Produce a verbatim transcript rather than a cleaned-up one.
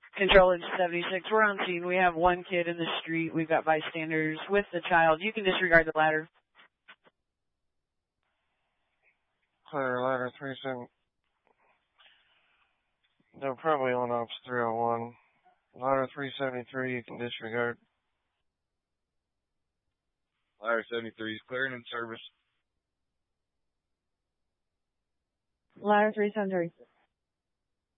Control Engine seventy-six, we're on scene. We have one kid in the street. We've got bystanders with the child. You can disregard the ladder. Clear ladder three seven. They're probably on ops three oh one. Ladder three seventy-three, you can disregard. Ladder seventy-three is clearing in service. Ladder three seventy-three.